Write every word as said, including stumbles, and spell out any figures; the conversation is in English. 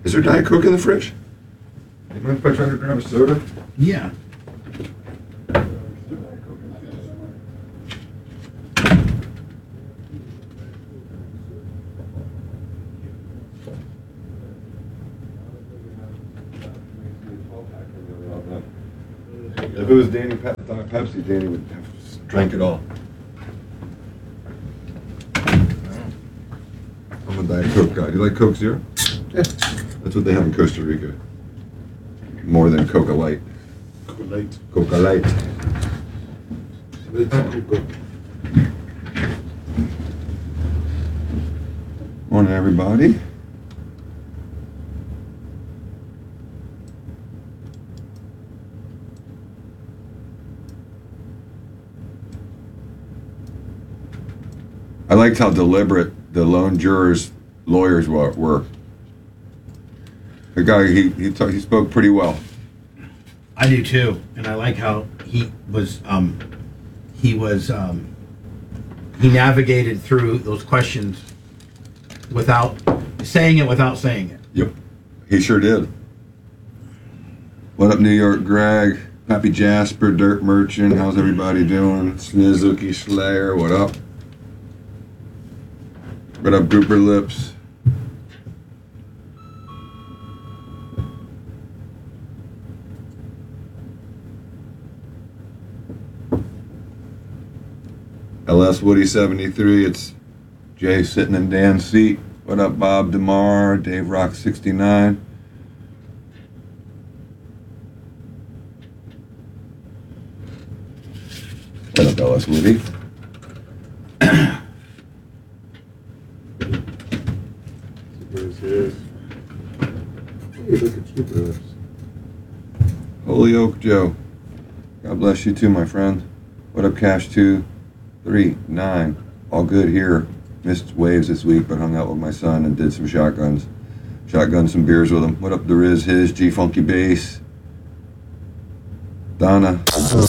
Is there Diet Coke in the fridge? You mind if I try to grab a soda? Yeah. If it was Danny Pe- Pepsi, Danny would have drank it all. I'm a Diet Coke guy. Do you like Coke Zero? Yeah. That's what they have in Costa Rica. More than Coca Light. Coca Light. Coca Light. Morning, everybody. I liked how deliberate the lone jurors' lawyers were. were. The guy, he he, talk, he spoke pretty well. I do too, and I like how he was. Um, he was. Um, he navigated through those questions without saying it, without saying it. Yep, he sure did. What up, New York, Greg? Happy Jasper, Dirt Merchant. How's everybody doing? Snizuki Slayer, what up? What up, Grouper Lips? L S Woody seventy-three, it's Jay sitting in Dan's seat. What up, Bob DeMar, Dave Rock sixty-nine. What up, L S Woody? Hey, look at you, brothers. Holy Oak Joe. God bless you too, my friend. What up, Cash two three nine? All good here. Missed waves this week, but hung out with my son and did some shotguns. Shotgun some beers with him. What up, the Riz, his, G Funky Bass. Donna.